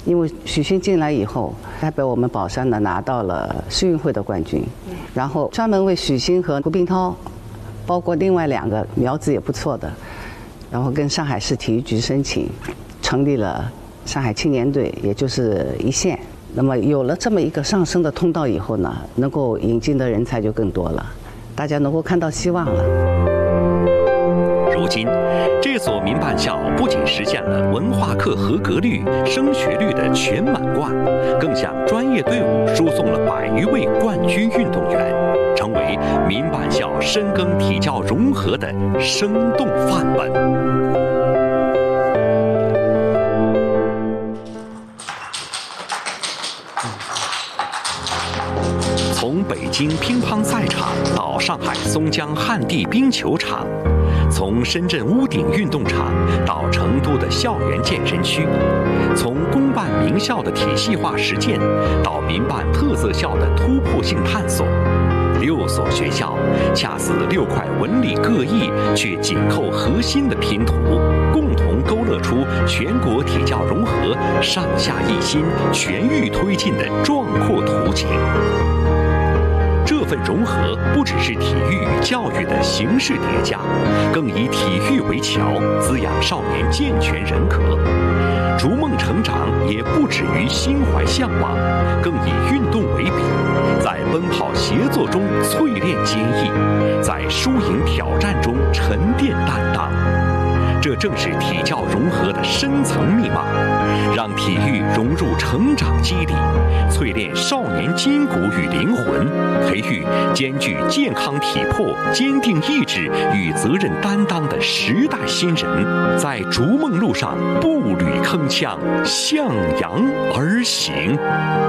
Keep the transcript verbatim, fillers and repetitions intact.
因为许昕进来以后，代表我们宝山呢拿到了世运会的冠军，然后专门为许昕和胡冰涛，包括另外两个苗子也不错的，然后跟上海市体育局申请，成立了上海青年队，也就是一线。那么有了这么一个上升的通道以后呢，能够引进的人才就更多了，大家能够看到希望了。 如今，这所民办校不仅实现了文化课合格率、升学率的全满贯，更向专业队伍输送了百余位冠军运动员，成为民办校深耕体教融合的生动范本。从北京乒乓赛场到上海松江旱地冰球场，从深圳屋顶运动场到成都的校园健身区，从公办名校的体系化实践到民办特色校的突破性探索，六所学校恰似六块纹理各异却紧扣核心的拼图，共同勾勒出全国体教融合上下一心、全域推进的壮阔图景。这份融合不只是体育与教育的形式叠加，更以体育为桥，滋养少年健全人格。逐梦成长也不止于心怀向往，更以运动为笔，在奔跑协作中淬炼坚毅，在输赢挑战中沉淀担当。这正是体教融合的深层密码，让体育融入成长机理，淬炼少年筋骨与灵魂，培育兼具健康体魄、坚定意志与责任担当的时代新人，在逐梦路上步履铿锵，向阳而行。